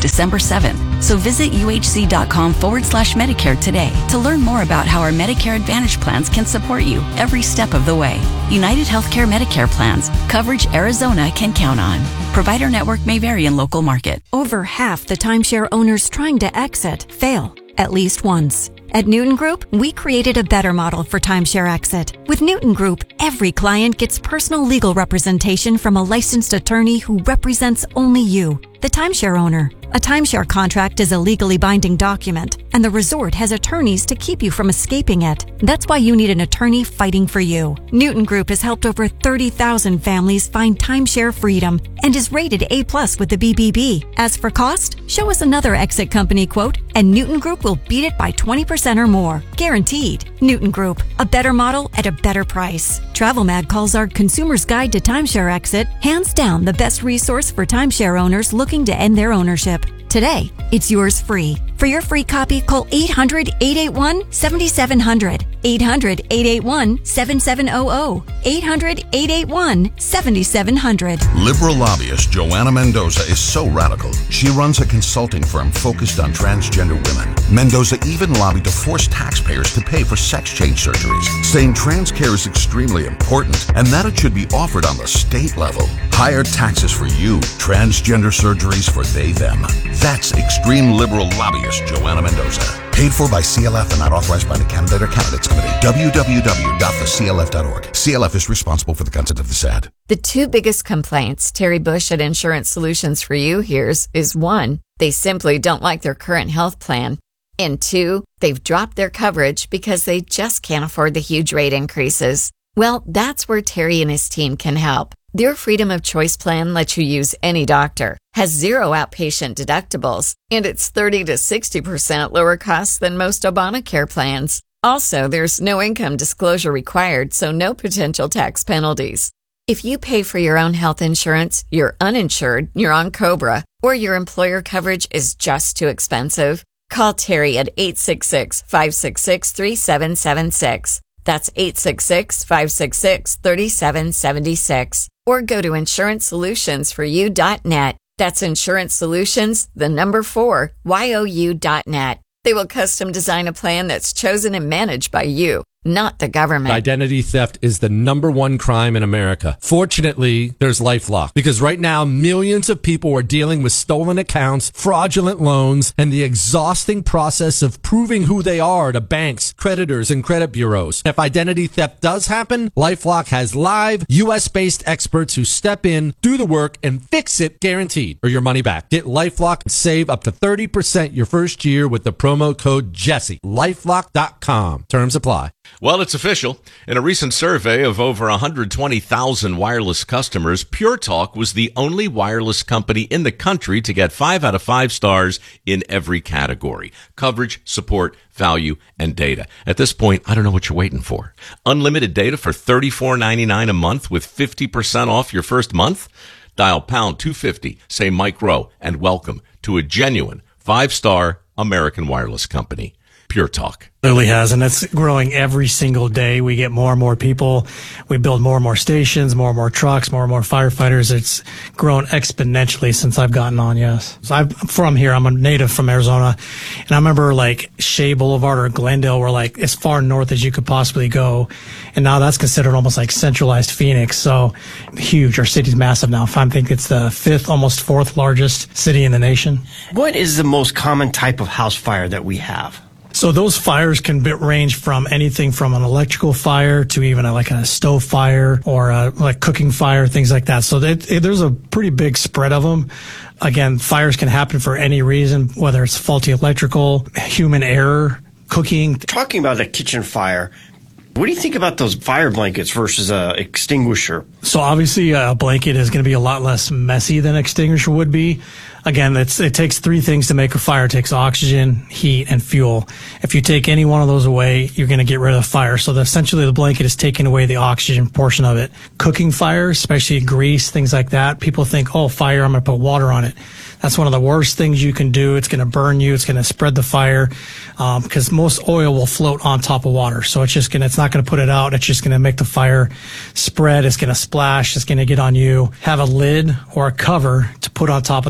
December 7th. So visit uhc.com/Medicare today to learn more about how our Medicare Advantage plans can support you every step of the way. United Healthcare Medicare plans. Coverage Arizona can count on. Provider network may vary in local market. Over half the timeshare owners trying to exit fail at least once. At Newton Group, we created a better model for timeshare exit. With Newton Group, every client gets personal legal representation from a licensed attorney who represents only you, the timeshare owner. A timeshare contract is a legally binding document, and the resort has attorneys to keep you from escaping it. That's why you need an attorney fighting for you. Newton Group has helped over 30,000 families find timeshare freedom and is rated A+ with the BBB. As for cost, show us another exit company quote, and Newton Group will beat it by 20% or more. Guaranteed. Newton Group, a better model at a better price. TravelMag calls our Consumer's Guide to Timeshare Exit hands down the best resource for timeshare owners looking to end their ownership. Today, it's yours free. For your free copy, call 800-881-7700, 800-881-7700, 800-881-7700. Liberal lobbyist Joanna Mendoza is so radical, she runs a consulting firm focused on transgender women. Mendoza even lobbied to force taxpayers to pay for sex change surgeries, saying trans care is extremely important and that it should be offered on the state level. Higher taxes for you, transgender surgeries for they, them. That's extreme liberal lobbyist Joanna Mendoza. Paid for by CLF and not authorized by the Candidate or Candidates Committee. www.theclf.org. CLF is responsible for the content of this ad. The two biggest complaints Terry Bush at Insurance Solutions for You hears is 1, they simply don't like their current health plan, and 2, they've dropped their coverage because they just can't afford the huge rate increases. Well, that's where Terry and his team can help. Their Freedom of Choice plan lets you use any doctor, has 0 outpatient deductibles, and it's 30 to 60% lower costs than most Obamacare plans. Also, there's no income disclosure required, so no potential tax penalties. If you pay for your own health insurance, you're uninsured, you're on COBRA, or your employer coverage is just too expensive, call Terry at 866-566-3776. That's 866-566-3776. Or go to insurancesolutionsforyou.net. That's Insurance Solutions, the number 4, YOU.net. They will custom design a plan that's chosen and managed by you, not the government. Identity theft is the #1 crime in America. Fortunately, there's LifeLock, because right now millions of people are dealing with stolen accounts, fraudulent loans, and the exhausting process of proving who they are to banks, creditors, and credit bureaus. If identity theft does happen, LifeLock has live US-based experts who step in, do the work, and fix it guaranteed, or your money back. Get LifeLock and save up to 30% your first year with the promo code Jesse. LifeLock.com. Terms apply. Well, it's official. In a recent survey of over 120,000 wireless customers, Pure Talk was the only wireless company in the country to get 5 out of 5 stars in every category: coverage, support, value, and data. At this point, I don't know what you're waiting for. Unlimited data for $34.99 a month with 50% off your first month? Dial pound 250, say Mike Rowe, and welcome to a genuine 5-star American wireless company. Pure Talk. Really has, and it's growing every single day. We get more and more people. We build more and more stations, more and more trucks, more and more firefighters. It's grown exponentially since I've gotten on, yes. So I'm from here. I'm a native from Arizona. And I remember like Shea Boulevard or Glendale were like as far north as you could possibly go. And now that's considered almost like centralized Phoenix. So huge. Our city's massive now. I think it's the 5th, almost 4th largest city in the nation. What is the most common type of house fire that we have? So those fires can range from anything from an electrical fire to even like a stove fire or like cooking fire, things like that. So there's a pretty big spread of them. Again, fires can happen for any reason, whether it's faulty electrical, human error, cooking. Talking about a kitchen fire, what do you think about those fire blankets versus a extinguisher? So obviously a blanket is going to be a lot less messy than an extinguisher would be. Again, it takes 3 things to make a fire. It takes oxygen, heat, and fuel. If you take any one of those away, you're going to get rid of the fire. So essentially the blanket is taking away the oxygen portion of it. Cooking fires, especially grease, things like that, people think, oh, fire, I'm going to put water on it. That's one of the worst things you can do. It's going to burn you. It's going to spread the fire because most oil will float on top of water. So it's not going to put it out. It's just going to make the fire spread. It's going to splash. It's going to get on you. Have a lid or a cover to put on top of the pot or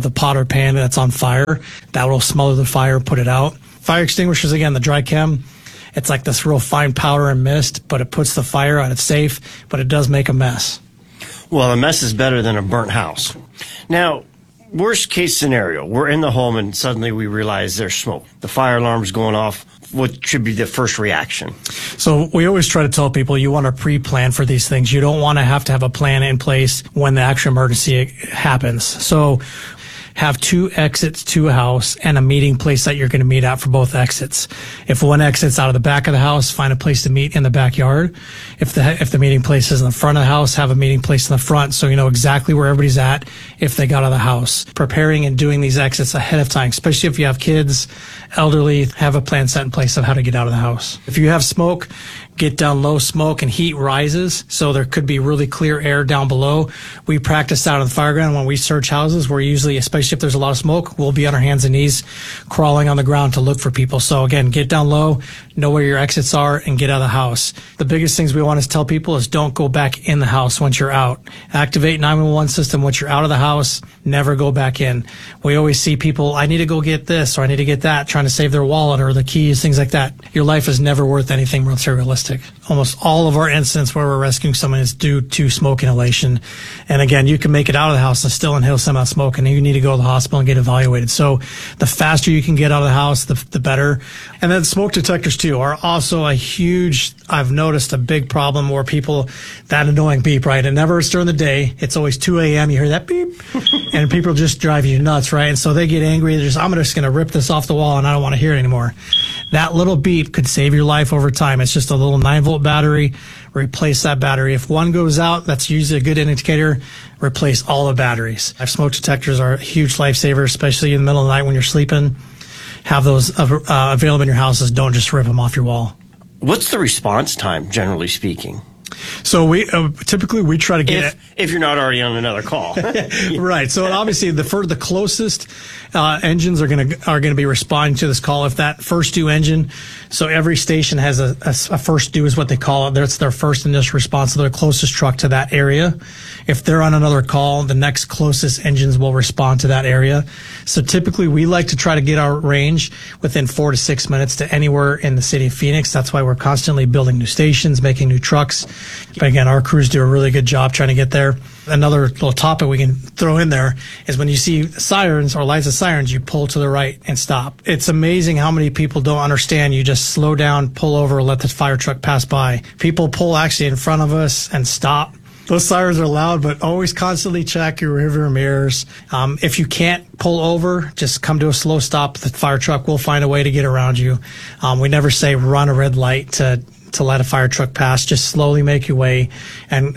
pan that's on fire. That will smother the fire, put it out. Fire extinguishers, again, the dry chem, it's like this real fine powder and mist, but it puts the fire out. It's safe, but it does make a mess. Well, a mess is better than a burnt house. Now, worst case scenario, we're in the home and suddenly we realize there's smoke. The fire alarm's going off. What should be the first reaction? So we always try to tell people you want to pre-plan for these things. You don't want to have a plan in place when the actual emergency happens. So have 2 exits to a house and a meeting place that you're going to meet at for both exits. If one exit's out of the back of the house, find a place to meet in the backyard. If the meeting place is in the front of the house, have a meeting place in the front so you know exactly where everybody's at if they got out of the house. Preparing and doing these exits ahead of time, especially if you have kids, elderly, have a plan set in place of how to get out of the house. If you have smoke, get down low. Smoke and heat rises, so there could be really clear air down below. We practice out on the fire ground when we search houses. We're usually, especially if there's a lot of smoke, we'll be on our hands and knees crawling on the ground to look for people. So again, get down low, know where your exits are, and get out of the house. The biggest things we want to tell people is don't go back in the house once you're out. Activate 911 system once you're out of the house. Never go back in. We always see people, I need to go get this or I need to get that, trying to save their wallet or the keys, things like that. Your life is never worth anything materialistic. Almost all of our incidents where we're rescuing someone is due to smoke inhalation. And again, you can make it out of the house and still inhale some of that smoke, and you need to go to the hospital and get evaluated. So the faster you can get out of the house, the better. And then smoke detectors too are also a huge, I've noticed a big problem where people, that annoying beep, right? It never is during the day. It's always 2 a.m. You hear that beep and people just drive you nuts, right? And so they get angry. I'm just going to rip this off the wall and I don't want to hear it anymore. That little beep could save your life over time. It's just a little 9-volt battery. Replace that battery. If one goes out, that's usually a good indicator. Replace all the batteries. Smoke detectors are a huge lifesaver, especially in the middle of the night when you're sleeping. Have those available in your houses. Don't just rip them off your wall. What's the response time, generally speaking? So we typically we try to get if you're not already on another call, right. So obviously the closest engines are going to be responding to this call. If that first due engine, so every station has a first due is what they call it. That's their first initial response to their closest truck to that area. If they're on another call, the next closest engines will respond to that area. So typically we like to try to get our range within 4 to 6 minutes to anywhere in the city of Phoenix. That's why we're constantly building new stations, making new trucks. But again, our crews do a really good job trying to get there. Another little topic we can throw in there is when you see sirens or lights of sirens, you pull to the right and stop. It's amazing how many people don't understand. You just slow down, pull over, let the fire truck pass by. People pull actually in front of us and stop. Those sirens are loud, but always constantly check your rearview mirrors. If you can't pull over, just come to a slow stop. The fire truck will find a way to get around you. We never say run a red light to let a fire truck pass. Just slowly make your way and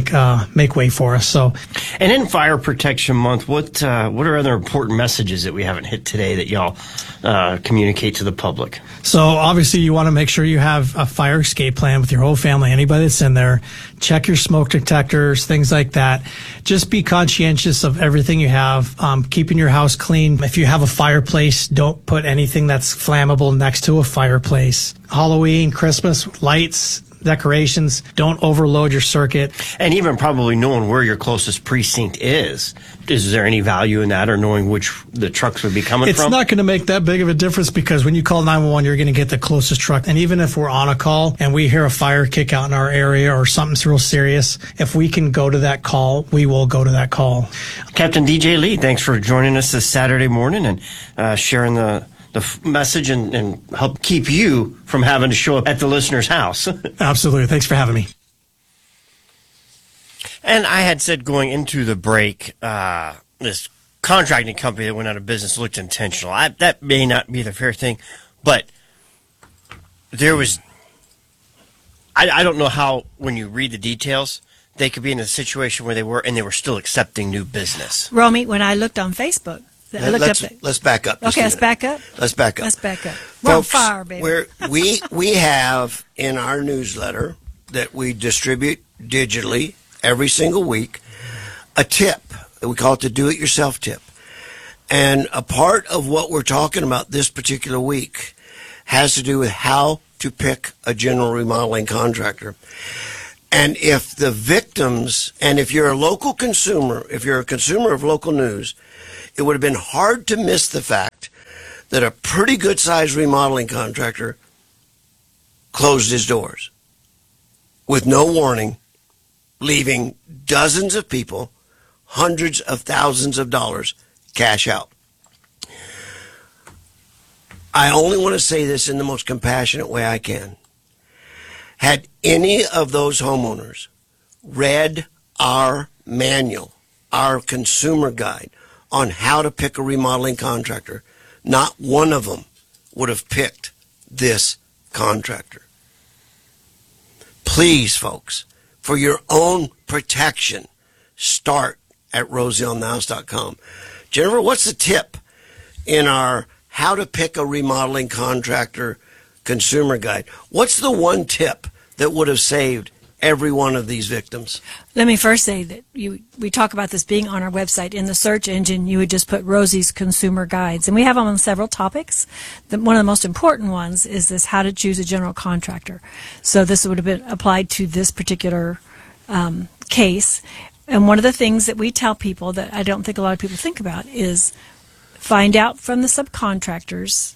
make way for us. So, and in Fire Protection Month, what are other important messages that we haven't hit today that y'all communicate to the public? So obviously you want to make sure you have a fire escape plan with your whole family, anybody that's in there. Check your smoke detectors, things like that. Just be conscientious of everything you have. Keeping your house clean. If you have a fireplace, don't put anything that's flammable next to a fireplace. Halloween, Christmas, lights, decorations, don't overload your circuit. And even probably knowing where your closest precinct is. Is there any value in that, or knowing which the trucks would be coming from? It's not going to make that big of a difference, because when you call 911, you're going to get the closest truck. And even if we're on a call and we hear a fire kick out in our area or something's real serious, if we can go to that call, we will go to that call. Captain DJ Lee, thanks for joining us this Saturday morning and sharing the message and help keep you from having to show up at the listener's house. Absolutely. Thanks for having me. And I had said going into the break, this contracting company that went out of business looked intentional. That may not be the fair thing, but there was, I don't know how, when you read the details, they could be in a situation where they were still accepting new business. Romy, when I looked on Facebook, Let's back up. Okay, let's back up. Let's back up. Let's back up. We're on Folks, fire, baby. we have in our newsletter that we distribute digitally every single week a tip. We call it the do-it-yourself tip. And a part of what we're talking about this particular week has to do with how to pick a general remodeling contractor. And if the victims, and if you're a local consumer, if you're a consumer of local news, it would have been hard to miss the fact that a pretty good-sized remodeling contractor closed his doors with no warning, leaving dozens of people hundreds of thousands of dollars cash out. I only want to say this in the most compassionate way I can. Had any of those homeowners read our manual, our consumer guide on how to pick a remodeling contractor, not one of them would have picked this contractor. Please, folks, for your own protection, start at RosieOnTheHouse.com. Jennifer, what's the tip in our how to pick a remodeling contractor consumer guide? What's the one tip that would have saved every one of these victims? Let me first say that we talk about this being on our website. In the search engine, you would just put Rosie's Consumer Guides. And we have them on several topics. One of the most important ones is this how to choose a general contractor. So this would have been applied to this particular case. And one of the things that we tell people that I don't think a lot of people think about is find out from the subcontractors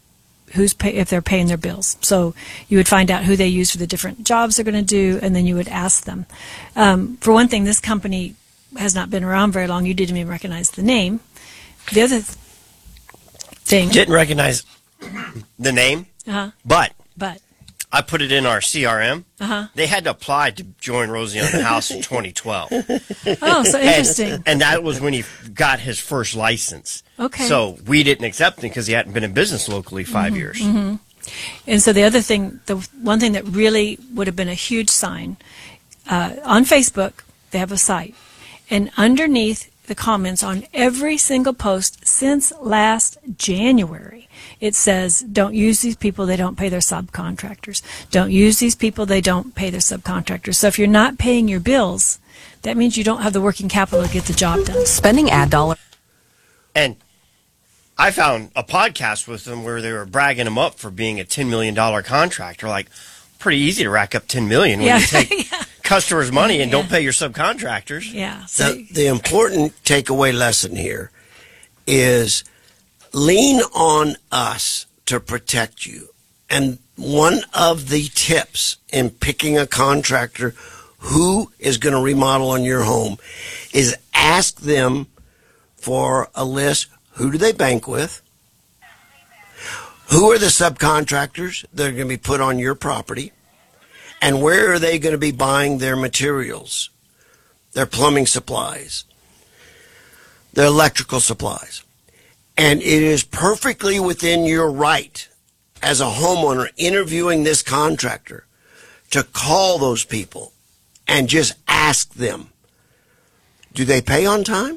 if they're paying their bills. So you would find out who they use for the different jobs they're going to do, and then you would ask them. For one thing, this company has not been around very long. You didn't even recognize the name. The other thing... Didn't recognize the name, but I put it in our CRM. They had to apply to join Rosie on the House in 2012. Oh, so interesting. And that was when he got his first license. Okay. So we didn't accept him because he hadn't been in business locally 5 years. Mm-hmm. And so the other thing, the one thing that really would have been a huge sign, on Facebook, they have a site. And underneath the comments on every single post since last January, it says, don't use these people, they don't pay their subcontractors. Don't use these people, they don't pay their subcontractors. So if you're not paying your bills, that means you don't have the working capital to get the job done. Spending ad dollar. And I found a podcast with them where they were bragging him up for being a $10 million contractor. Like, pretty easy to rack up $10 million when you take customers' money and don't pay your subcontractors. Yeah. So the important takeaway lesson here is lean on us to protect you. And one of the tips in picking a contractor who is going to remodel on your home is ask them for a list. Who do they bank with? Who are the subcontractors that are going to be put on your property? And where are they going to be buying their materials, their plumbing supplies, their electrical supplies? And it is perfectly within your right as a homeowner interviewing this contractor to call those people and just ask them, do they pay on time?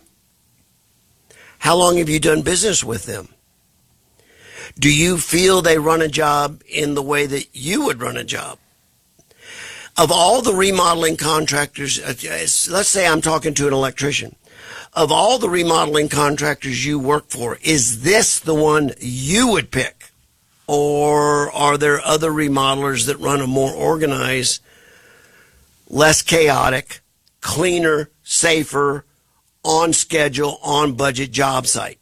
How long have you done business with them? Do you feel they run a job in the way that you would run a job? Of all the remodeling contractors, let's say I'm talking to an electrician. Of all the remodeling contractors you work for, is this the one you would pick? Or are there other remodelers that run a more organized, less chaotic, cleaner, safer, on schedule, on budget job site?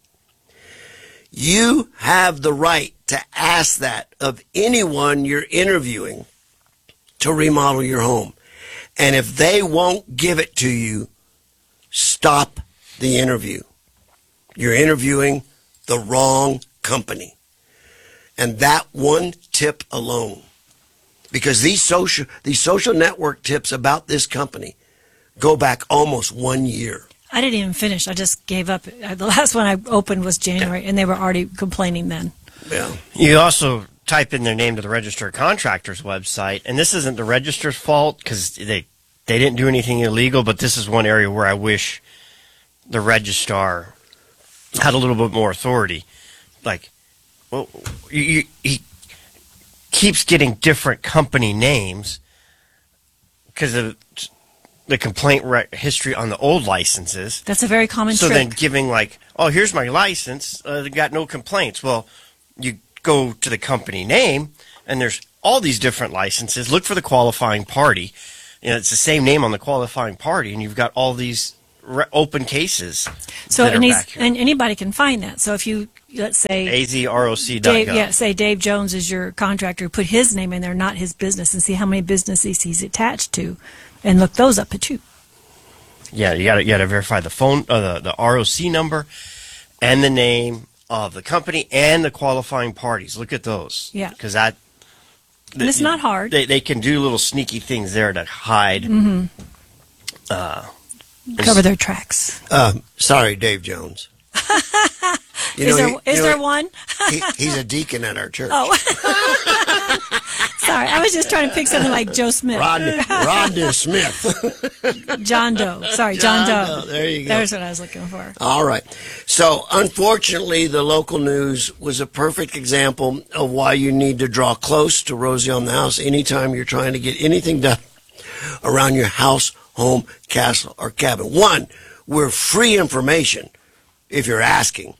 You have the right to ask that of anyone you're interviewing to remodel your home. And if they won't give it to you, stop the interview. You're interviewing the wrong company. And that one tip alone, because these social network tips about this company go back almost 1 year. I didn't even finish. I just gave up. The last one I opened was January, and they were already complaining then. Yeah. You also type in their name to the registered contractor's website, and this isn't the registrar's fault because they didn't do anything illegal, but this is one area where I wish the registrar had a little bit more authority. Like, well, he keeps getting different company names because of the complaint history on the old licenses. That's a very common trick. So then giving like, oh, here's my license. They got no complaints. Well, you go to the company name, and there's all these different licenses. Look for the qualifying party. You know, it's the same name on the qualifying party, and you've got all these open cases. So that are and, back here. and anybody can find that. So if you, let's say azroc.gov. say Dave Jones is your contractor, put his name in there, not his business, and see how many businesses he's attached to, and look those up too. Yeah, you got to verify the phone, the ROC number, and the name of the company and the qualifying parties. Look at those. Yeah, because and it's not hard. They can do little sneaky things there to hide. Cover their tracks. Sorry, Dave Jones. Is there one? He's a deacon at our church. Oh. Sorry, I was just trying to pick something like Joe Smith. Rodney Smith. John Doe. Sorry, John Doe. There you go. There's what I was looking for. All right. So, unfortunately, the local news was a perfect example of why you need to draw close to Rosie on the House anytime you're trying to get anything done around your house, home, castle, or cabin. One, we're free information if you're asking.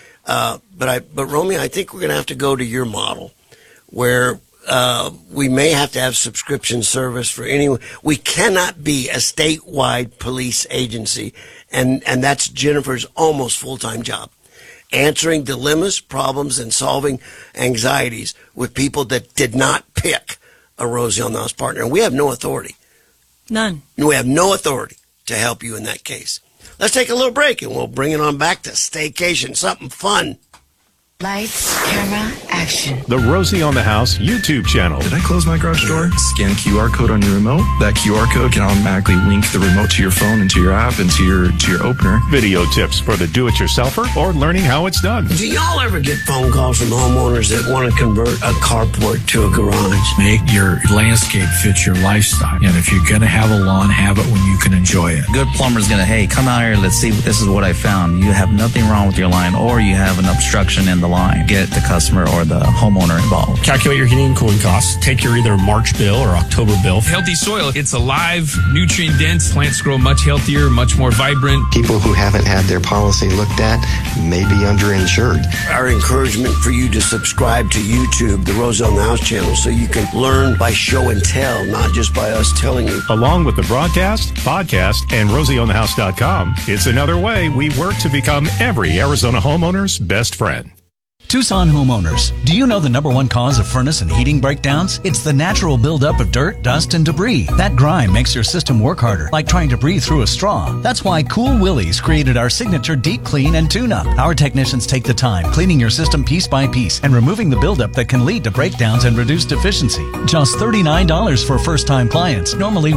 But Romy, I think we're going to have to go to your model where we may have to have subscription service for anyone. We cannot be a statewide police agency, and that's Jennifer's almost full-time job. Answering dilemmas, problems, and solving anxieties with people that did not pick a Rosie on the House partner. And we have no authority. None. We have no authority to help you in that case. Let's take a little break, and we'll bring it on back to Staycation, something fun. Lights, camera, action. The Rosie on the House YouTube channel. Did I close my garage door? Scan QR code on your remote. That QR code can automatically link the remote to your phone and to your app and to your opener. Video tips for the do-it-yourselfer or learning how it's done. Do y'all ever get phone calls from homeowners that want to convert a carport to a garage? Make your landscape fit your lifestyle. And if you're going to have a lawn, have it when you can enjoy it. Good plumber's going to, hey, come out here, let's see, this is what I found. You have nothing wrong with your line, or you have an obstruction in the line. Get the customer or the homeowner involved. Calculate your heating and cooling costs. Take your either March bill or October bill. Healthy soil. It's alive, nutrient dense. Plants grow much healthier, much more vibrant. People who haven't had their policy looked at may be underinsured. Our encouragement for you to subscribe to YouTube, the Rosie on the House channel, so you can learn by show and tell, not just by us telling you. Along with the broadcast, podcast, and RosieOnTheHouse.com, it's another way we work to become every Arizona homeowner's best friend. Tucson homeowners, do you know the #1 cause of furnace and heating breakdowns? It's the natural buildup of dirt, dust, and debris. That grime makes your system work harder, like trying to breathe through a straw. That's why Cool Willie's created our signature deep clean and tune-up. Our technicians take the time, cleaning your system piece by piece and removing the buildup that can lead to breakdowns and reduced efficiency. Just $39 for first-time clients, normally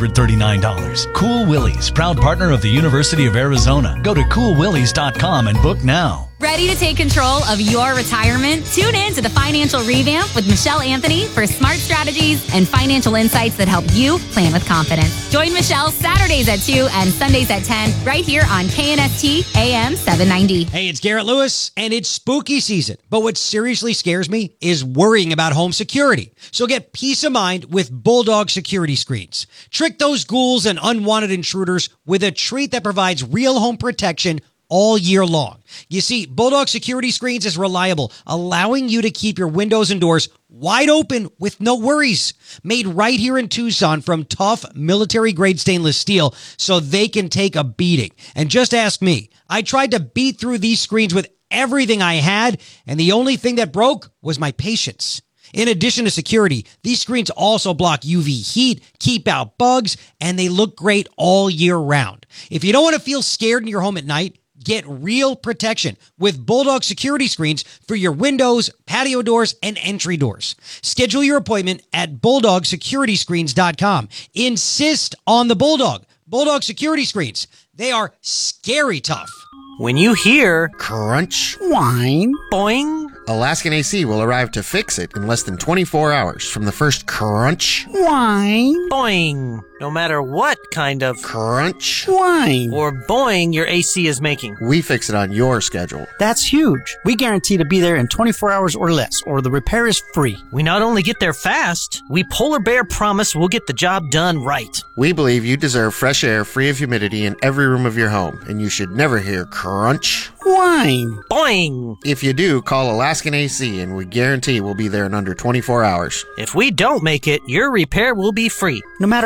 $139. Cool Willie's, proud partner of the University of Arizona. Go to coolwillies.com and book now. Ready to take control of your retirement? Tune in to the Financial Revamp with Michelle Anthony for smart strategies and financial insights that help you plan with confidence. Join Michelle Saturdays at 2 and Sundays at 10 right here on KNST AM 790. Hey, it's Garrett Lewis, and it's spooky season. But what seriously scares me is worrying about home security. So get peace of mind with Bulldog security screens. Trick those ghouls and unwanted intruders with a treat that provides real home protection all year long. You see, Bulldog security screens is reliable, allowing you to keep your windows and doors wide open with no worries. Made right here in Tucson from tough military-grade stainless steel so they can take a beating. And just ask me. I tried to beat through these screens with everything I had, and the only thing that broke was my patience. In addition to security, these screens also block UV heat, keep out bugs, and they look great all year round. If you don't want to feel scared in your home at night, get real protection with Bulldog security screens for your windows, patio doors, and entry doors. Schedule your appointment at BulldogSecurityScreens.com. Insist on the Bulldog. Bulldog security screens. They are scary tough. When you hear crunch, whine, boing, Alaskan AC will arrive to fix it in less than 24 hours from the first crunch, whine, boing. No matter what kind of crunch, whine, or boing your AC is making, we fix it on your schedule. That's huge. We guarantee to be there in 24 hours or less, or the repair is free. We not only get there fast, we Polar Bear promise we'll get the job done right. We believe you deserve fresh air free of humidity in every room of your home, and you should never hear crunch, whine, boing. If you do, call Alaskan AC, and we guarantee we'll be there in under 24 hours. If we don't make it, your repair will be free. No matter how big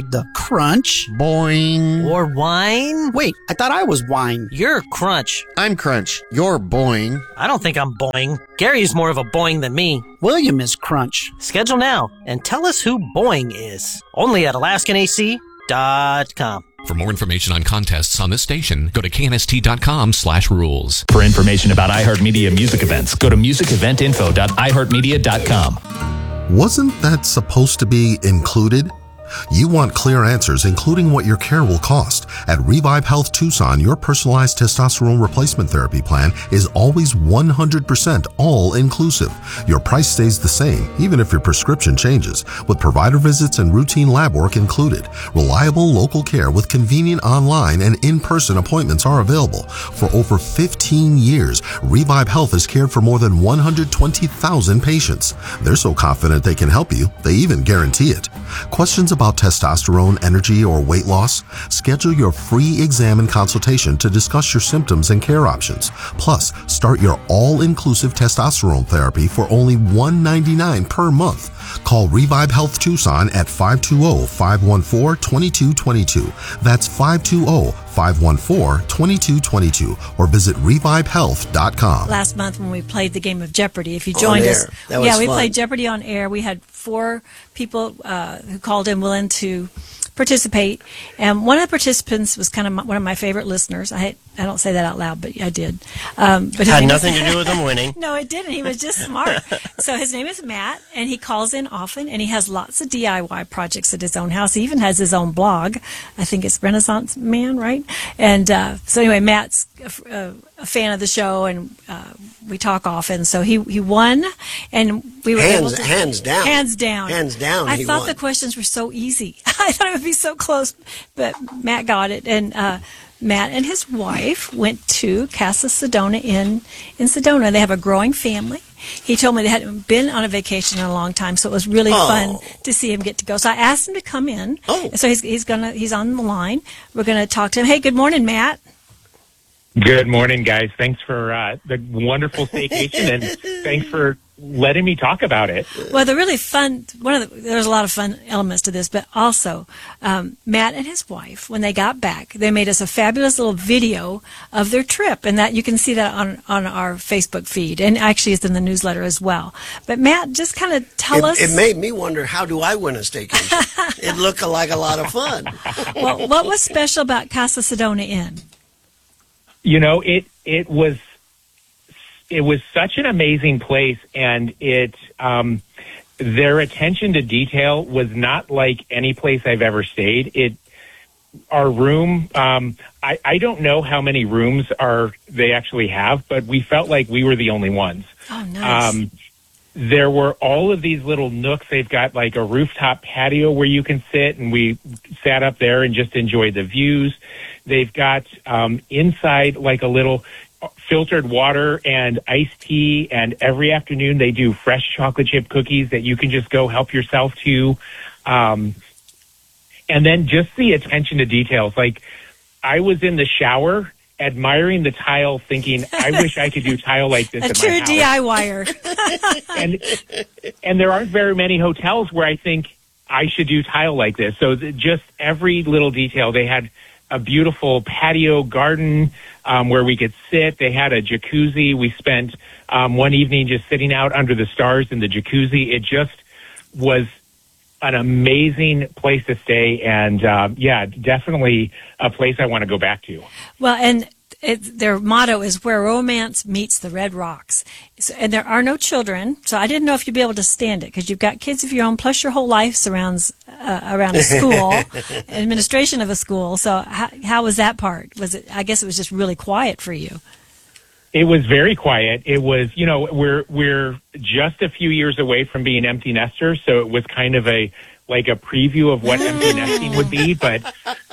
dig the crunch. Boing. Or whine? Wait, I thought I was whine. You're crunch. I'm crunch. You're boing. I don't think I'm boing. Gary's more of a boing than me. William is crunch. Schedule now and tell us who boing is. Only at AlaskanAC.com. For more information on contests on this station, go to knst.com/rules. For information about iHeartMedia music events, go to musiceventinfo.iheartmedia.com. Wasn't that supposed to be included? You want clear answers, including what your care will cost. At Revive Health Tucson, your personalized testosterone replacement therapy plan is always 100% all-inclusive. Your price stays the same, even if your prescription changes, with provider visits and routine lab work included. Reliable local care with convenient online and in-person appointments are available. For over 15 years, Revive Health has cared for more than 120,000 patients. They're so confident they can help you, they even guarantee it. Questions about testosterone, energy, or weight loss? Schedule your free exam and consultation to discuss your symptoms and care options. Plus, start your all-inclusive testosterone therapy for only $199 per month. Call Revive Health Tucson at 520-514-2222. That's 520-514-2222. Or visit revivehealth.com. Last month when we played the game of Jeopardy, if you joined us, we played Jeopardy on air. We had 4 people who called in willing to participate, and one of the participants was kind of one of my favorite listeners. I don't say that out loud, but I did. But had nothing to do with him winning. No, it didn't. He was just smart. So his name is Matt, and he calls in often, and he has lots of DIY projects at his own house. He even has his own blog. I think it's Renaissance Man, right? And so anyway, Matt's a fan of the show, and we talk often. So he won, and we were able to hands down. I thought the questions were so easy. I thought it would be so close, but Matt got it, and Matt and his wife went to Casa Sedona in Sedona. They have a growing family. He told me they hadn't been on a vacation in a long time, so it was really fun to see him get to go. So I asked him to come in. So he's on the line. We're gonna talk to him. Hey, good morning, Matt. Good morning, guys. Thanks for the wonderful staycation, and thanks for letting me talk about it. Well, the really fun there's a lot of fun elements to this, but also Matt and his wife, when they got back, they made us a fabulous little video of their trip, and that you can see that on our Facebook feed, and actually it's in the newsletter as well. But Matt, just kind of tell us. It made me wonder, how do I win a staycation? It looked like a lot of fun. Well, what was special about Casa Sedona Inn? You know, it was such an amazing place, and their attention to detail was not like any place I've ever stayed. Our room, I don't know how many rooms they actually have, but we felt like we were the only ones. Oh, nice. There were all of these little nooks. They've got like a rooftop patio where you can sit, and we sat up there and just enjoyed the views. They've got inside like a little filtered water and iced tea, and every afternoon they do fresh chocolate chip cookies that you can just go help yourself to. And then just the attention to details. Like, I was in the shower admiring the tile, thinking, I wish I could do tile like this at my house. A true DIYer. and there aren't very many hotels where I think I should do tile like this. So just every little detail. They had a beautiful patio garden where we could sit. They had a jacuzzi. We spent one evening just sitting out under the stars in the jacuzzi. It just was an amazing place to stay, and definitely a place I want to go back to. Well, and their motto is "Where romance meets the red rocks," and there are no children. So I didn't know if you'd be able to stand it, because you've got kids of your own, plus your whole life surrounds around a school, administration of a school. So how was that part? Was it? I guess it was just really quiet for you. It was very quiet. It was, we're just a few years away from being empty nesters, so it was kind of a preview of what empty nesting would be. But,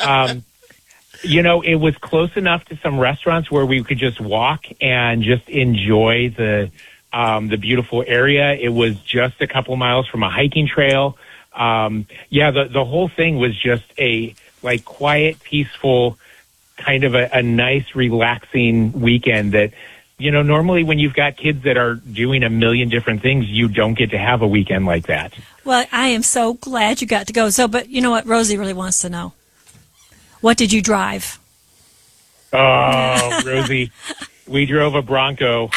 it was close enough to some restaurants where we could just walk and just enjoy the beautiful area. It was just a couple miles from a hiking trail. The whole thing was just a quiet, peaceful, kind of a nice, relaxing weekend that normally when you've got kids that are doing a million different things, you don't get to have a weekend like that. Well, I am so glad you got to go. So, but you know what? Rosie really wants to know. What did you drive? Oh, Rosie, we drove a Bronco.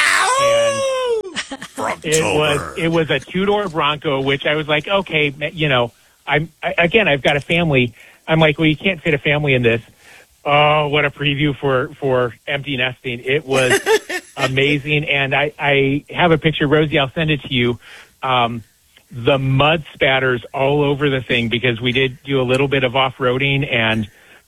It was a 2-door Bronco, which I was like, okay, I've got a family. I'm like, well, you can't fit a family in this. Oh, what a preview for empty nesting. It was amazing. And I have a picture, Rosie, I'll send it to you. The mud spatters all over the thing because we did do a little bit of off-roading and,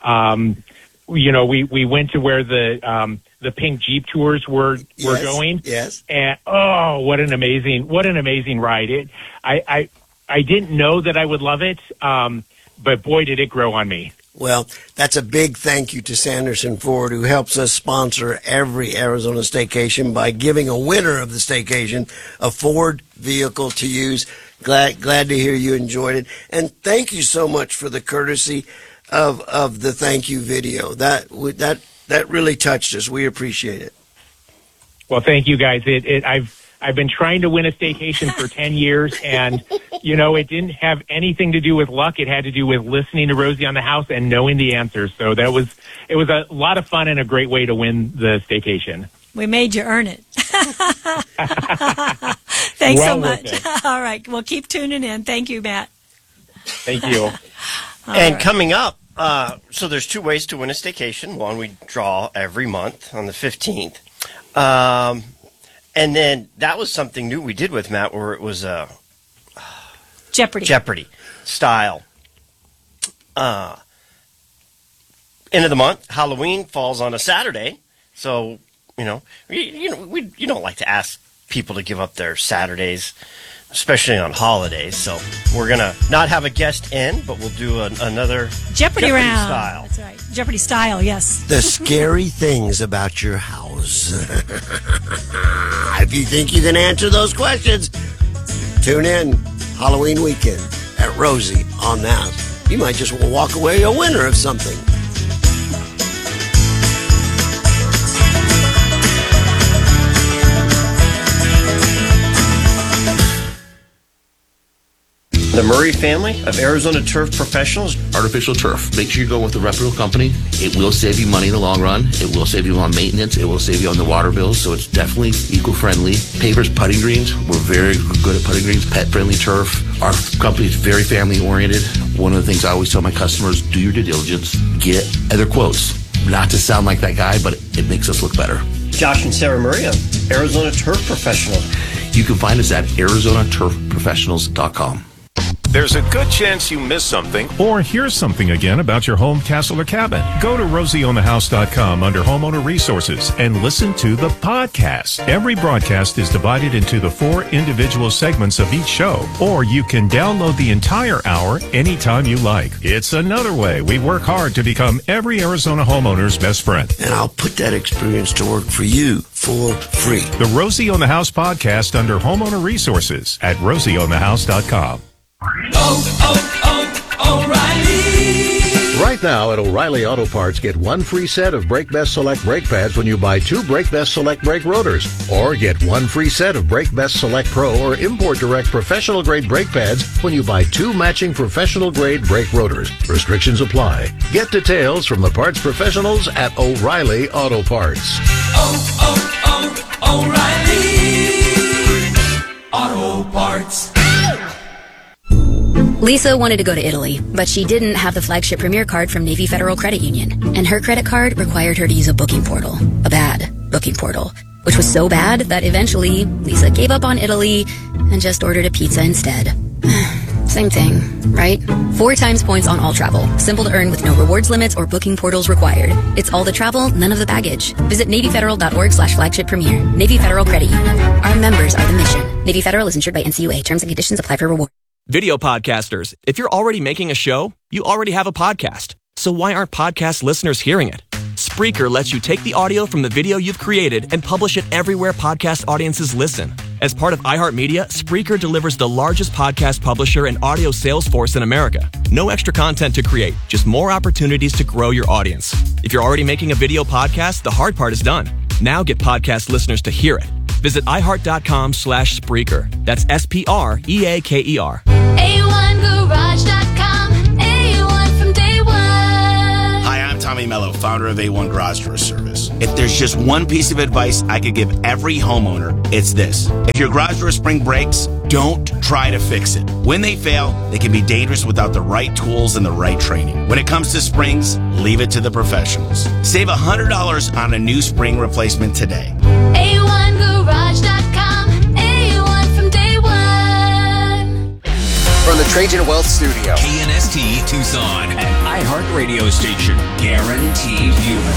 we went to where the pink Jeep tours were going. Yes. And what an amazing ride. I didn't know that I would love it. But boy, did it grow on me. Well, that's a big thank you to Sanderson Ford, who helps us sponsor every Arizona staycation by giving a winner of the staycation a Ford vehicle to use. Glad to hear you enjoyed it. And thank you so much for the courtesy of the thank you video. That really touched us. We appreciate it. Well, thank you guys. I've been trying to win a staycation for 10 years, and, it didn't have anything to do with luck. It had to do with listening to Rosie on the House and knowing the answers. So it was a lot of fun and a great way to win the staycation. We made you earn it. Thanks so much. All right. Well, keep tuning in. Thank you, Matt. Thank you. And coming up, so there's 2 ways to win a staycation. One, we draw every month on the 15th. And then that was something new we did with Matt, where it was a Jeopardy style. End of the month, Halloween falls on a Saturday, so you don't like to ask people to give up their Saturdays, especially on holidays. So we're gonna not have a guest in, but we'll do another Jeopardy round style. That's right, Jeopardy style. Yes. The scary things about your house. If you think you can answer those questions, tune in Halloween weekend at Rosie on the House. You might just walk away a winner of something. The Murray family of Arizona Turf Professionals. Artificial turf. Make sure you go with a reputable company. It will save you money in the long run. It will save you on maintenance. It will save you on the water bills. So it's definitely eco-friendly. Pavers Putting Greens. We're very good at putting greens. Pet-friendly turf. Our company is very family-oriented. One of the things I always tell my customers, do your due diligence. Get other quotes. Not to sound like that guy, but it makes us look better. Josh and Sarah Murray of Arizona Turf Professionals. You can find us at ArizonaTurfProfessionals.com. There's a good chance you missed something or hear something again about your home, castle, or cabin. Go to RosieOnTheHouse.com under Homeowner Resources and listen to the podcast. Every broadcast is divided into the 4 individual segments of each show, or you can download the entire hour anytime you like. It's another way we work hard to become every Arizona homeowner's best friend. And I'll put that experience to work for you for free. The Rosie on the House podcast under Homeowner Resources at RosieOnTheHouse.com. O'Reilly! Right now at O'Reilly Auto Parts, get 1 free set of Brake Best Select brake pads when you buy 2 Brake Best Select brake rotors. Or get 1 free set of Brake Best Select Pro or Import Direct professional grade brake pads when you buy 2 matching professional grade brake rotors. Restrictions apply. Get details from the parts professionals at O'Reilly Auto Parts. O'Reilly Auto Parts. Lisa wanted to go to Italy, but she didn't have the flagship Premier card from Navy Federal Credit Union, and her credit card required her to use a booking portal, a bad booking portal, which was so bad that eventually Lisa gave up on Italy and just ordered a pizza instead. Same thing, right? 4 times points on all travel. Simple to earn with no rewards limits or booking portals required. It's all the travel, none of the baggage. Visit NavyFederal.org/flagship premier. Navy Federal Credit Union. Our members are the mission. Navy Federal is insured by NCUA. Terms and conditions apply for reward. Video podcasters, if you're already making a show, you already have a podcast. So why aren't podcast listeners hearing it? Spreaker lets you take the audio from the video you've created and publish it everywhere podcast audiences listen. As part of iHeartMedia, Spreaker delivers the largest podcast publisher and audio sales force in America. No extra content to create, just more opportunities to grow your audience. If you're already making a video podcast, the hard part is done. Now get podcast listeners to hear it. Visit iHeart.com/Spreaker. That's SPREAKER. A1Garage.com. A1 from day one. Hi, I'm Tommy Mello, founder of A1 Garage Door Service. If there's just one piece of advice I could give every homeowner, it's this. If your garage door spring breaks, don't try to fix it. When they fail, they can be dangerous without the right tools and the right training. When it comes to springs, leave it to the professionals. Save $100 on a new spring replacement today. A1Garage.com. A1 from day one. From the Trajan Wealth Studio. KNST Tucson, an iHeart radio station. Guaranteed human.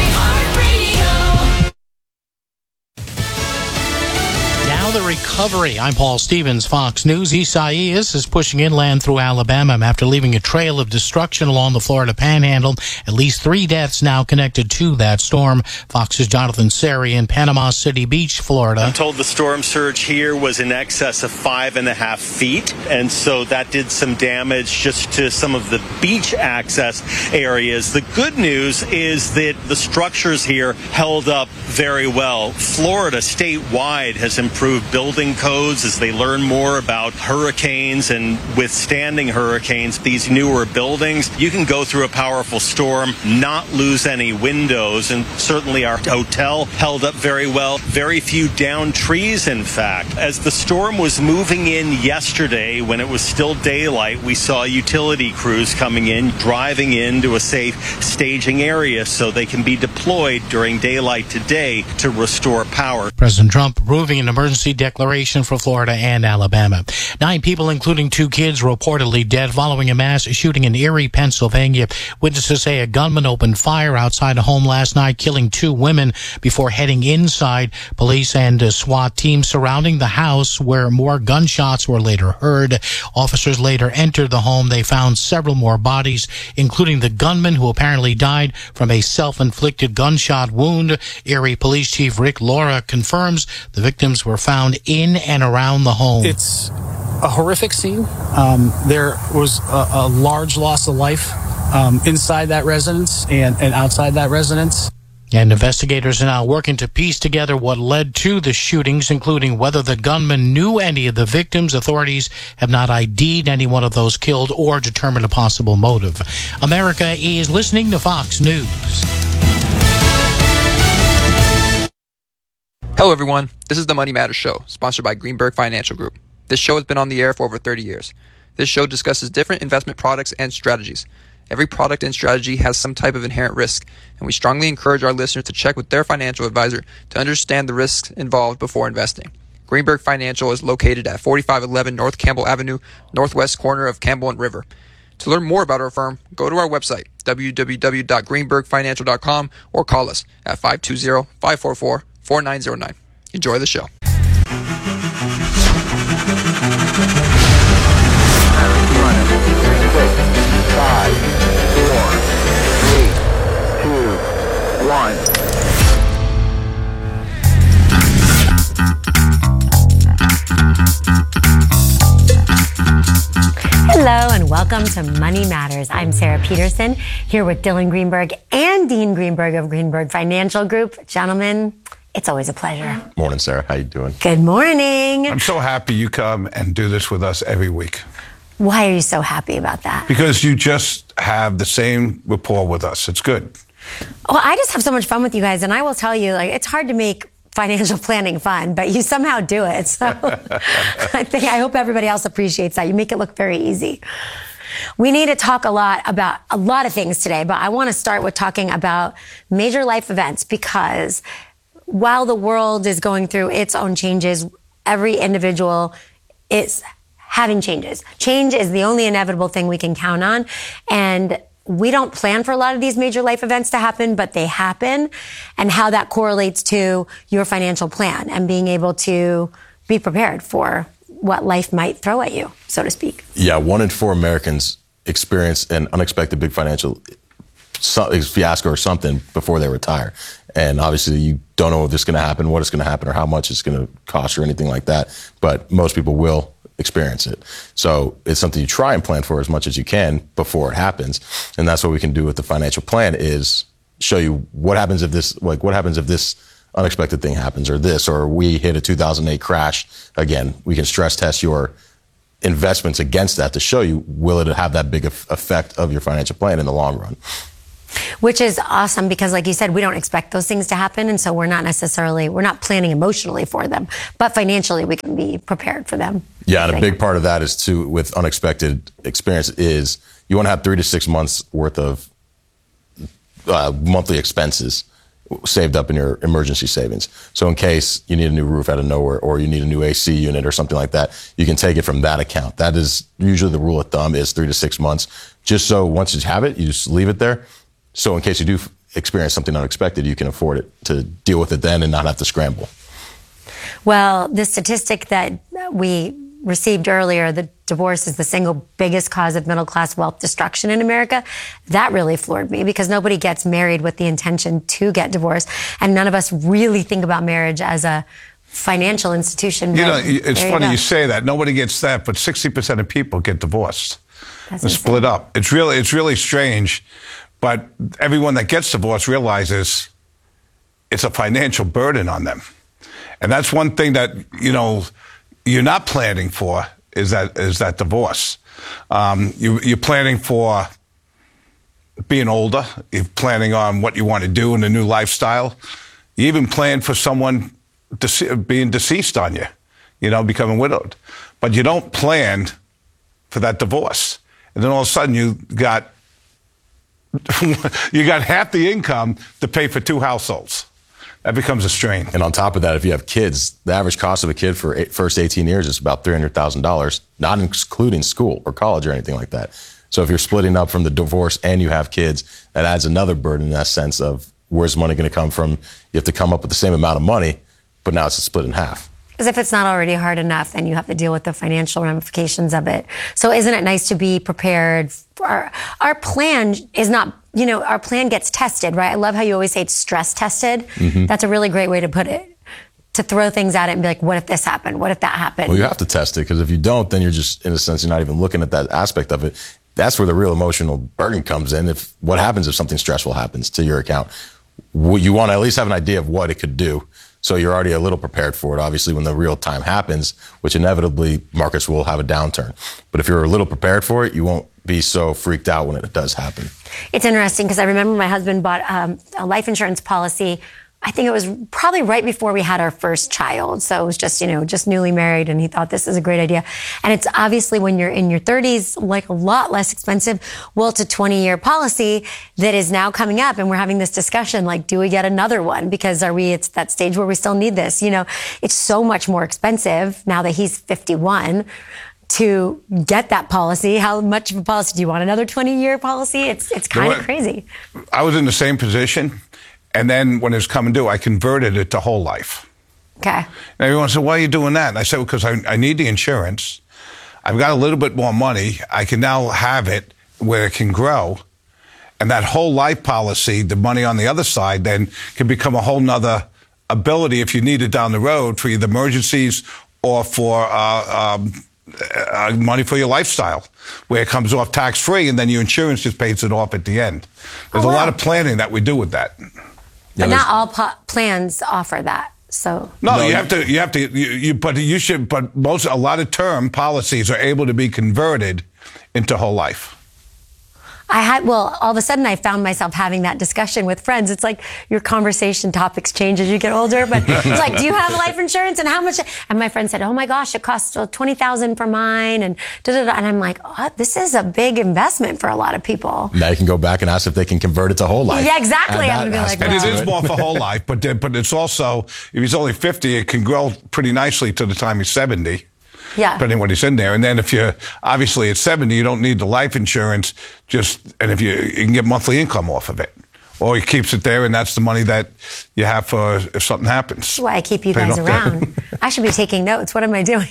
Now the recovery. I'm Paul Stevens, Fox News. Isaias is pushing inland through Alabama after leaving a trail of destruction along the Florida Panhandle. At least 3 deaths now connected to that storm. Fox's Jonathan Seri in Panama City Beach, Florida. I'm told the storm surge here was in excess of 5.5 feet, and so that did some damage just to some of the beach access areas. The good news is that the structures here held up very well. Florida statewide has improved building codes as they learn more about hurricanes and withstanding hurricanes. These newer buildings, you can go through a powerful storm, not lose any windows, and certainly our hotel held up very well. Very few downed trees, in fact. As the storm was moving in yesterday, when it was still daylight, we saw utility crews coming in, driving into a safe staging area so they can be deployed during daylight today to restore power. President Trump approving an emergency declaration for Florida and Alabama. 9 people, including 2 kids, reportedly dead following a mass shooting in Erie, Pennsylvania. Witnesses say a gunman opened fire outside a home last night, killing 2 women before heading inside. Police and a SWAT team surrounding the house where more gunshots were later heard. Officers later entered the home. They found several more bodies, including the gunman who apparently died from a self-inflicted gunshot wound. Erie Police Chief Rick Laura confirms the victims were found in and around the home. It's a horrific scene. There was a large loss of life inside that residence and outside that residence. And investigators are now working to piece together what led to the shootings, including whether the gunman knew any of the victims. Authorities have not ID'd any one of those killed or determined a possible motive. America is listening to Fox News. Hello everyone, this is the Money Matters Show, sponsored by Greenberg Financial Group. This show has been on the air for over 30 years. This show discusses different investment products and strategies. Every product and strategy has some type of inherent risk, and we strongly encourage our listeners to check with their financial advisor to understand the risks involved before investing. Greenberg Financial is located at 4511 North Campbell Avenue, northwest corner of Campbell and River. To learn more about our firm, go to our website, www.greenbergfinancial.com, or call us at 520-544-4909. Enjoy the show. Five, 4, 3, 2, 1. Hello and welcome to Money Matters. I'm Sarah Peterson here with Dylan Greenberg and Dean Greenberg of Greenberg Financial Group. Gentlemen, it's always a pleasure. Morning, Sarah. How you doing? Good morning. I'm so happy you come and do this with us every week. Why are you so happy about that? Because you just have the same rapport with us. It's good. Well, I just have so much fun with you guys, and I will tell you, like, it's hard to make financial planning fun, but you somehow do it. So I hope everybody else appreciates that. You make it look very easy. We need to talk a lot about a lot of things today, but I want to start with talking about major life events, because while the world is going through its own changes, every individual is having changes. Change is the only inevitable thing we can count on. And we don't plan for a lot of these major life events to happen, but they happen, and how that correlates to your financial plan and being able to be prepared for what life might throw at you, so to speak. Yeah, 1 in 4 Americans experience an unexpected big financial fiasco or something before they retire. And obviously you don't know if this is going to happen, what it's going to happen, or how much it's going to cost or anything like that. But most people will experience it. So it's something you try and plan for as much as you can before it happens. And that's what we can do with the financial plan, is show you what happens if this, unexpected thing happens, or this, or we hit a 2008 crash again. We can stress test your investments against that to show you, will it have that big effect of your financial plan in the long run? Which is awesome because, like you said, we don't expect those things to happen. And so we're not planning emotionally for them, but financially we can be prepared for them. Yeah, and a big part of that is too, with unexpected experience, is you want to have 3 to 6 months worth of monthly expenses saved up in your emergency savings. So in case you need a new roof out of nowhere, or you need a new AC unit or something like that, you can take it from that account. That is usually the rule of thumb, is 3 to 6 months. Just so once you have it, you just leave it there. So in case you do experience something unexpected, you can afford it to deal with it then and not have to scramble. Well, the statistic that we received earlier, that divorce is the single biggest cause of middle class wealth destruction in America, that really floored me, because nobody gets married with the intention to get divorced. And none of us really think about marriage as a financial institution. You know, it's funny you say that. Nobody gets that, but 60% of people get divorced. That's split up. It's really strange. But everyone that gets divorced realizes it's a financial burden on them. And that's one thing that, you know, you're not planning for, is that divorce. You're planning for being older. You're planning on what you want to do in a new lifestyle. You even plan for someone being deceased on you, you know, becoming widowed. But you don't plan for that divorce. And then all of a sudden you got half the income to pay for 2 households. That becomes a strain. And on top of that, if you have kids, the average cost of a kid for first 18 years is about $300,000, not including school or college or anything like that. So if you're splitting up from the divorce and you have kids, that adds another burden in that sense of, where's money going to come from? You have to come up with the same amount of money, but now it's split in half. Because if it's not already hard enough, then you have to deal with the financial ramifications of it. So isn't it nice to be prepared? Our plan is not, you know, our plan gets tested, right? I love how you always say it's stress tested. Mm-hmm. That's a really great way to put it. To throw things at it and be like, what if this happened? What if that happened? Well, you have to test it, because if you don't, then you're just, in a sense, you're not even looking at that aspect of it. That's where the real emotional burden comes in. What happens if something stressful happens to your account? You want to at least have an idea of what it could do. So you're already a little prepared for it. Obviously, when the real time happens, which inevitably markets will have a downturn. But if you're a little prepared for it, you won't be so freaked out when it does happen. It's interesting because I remember my husband bought a life insurance policy. I think it was probably right before we had our first child. So it was just, you know, just newly married, and he thought this is a great idea. And it's obviously when you're in your 30s, like a lot less expensive. Well, it's a 20-year policy that is now coming up, and we're having this discussion, like, do we get another one? Because it's that stage where we still need this. You know, it's so much more expensive now that he's 51 to get that policy. How much of a policy do you want? Another 20-year policy? It's kind of crazy. I was in the same position. And then when it was coming due, I converted it to whole life. Okay. And everyone said, why are you doing that? And I said, because I need the insurance. I've got a little bit more money. I can now have it where it can grow. And that whole life policy, the money on the other side, then can become a whole nother ability if you need it down the road for either emergencies or for money for your lifestyle, where it comes off tax-free, and then your insurance just pays it off at the end. There's a lot of planning that we do with that. But not all plans offer that. So no, you have to. But you should. But a lot of term policies are able to be converted into whole life. All of a sudden I found myself having that discussion with friends. It's like your conversation topics change as you get older, but it's like, do you have life insurance and how much? And my friend said, oh my gosh, it costs $20,000 for mine. And and I'm like, oh, this is a big investment for a lot of people. Now you can go back and ask if they can convert it to whole life. Yeah, exactly. I'm gonna be like, and it is more for whole life, but it's also, if he's only 50, it can grow pretty nicely to the time he's 70. Yeah. Depending on what he's in there. And then if you're obviously at 70, you don't need the life insurance, and if you can get monthly income off of it. Or he keeps it there, and that's the money that you have for if something happens. That's why I keep you guys around. I should be taking notes. What am I doing?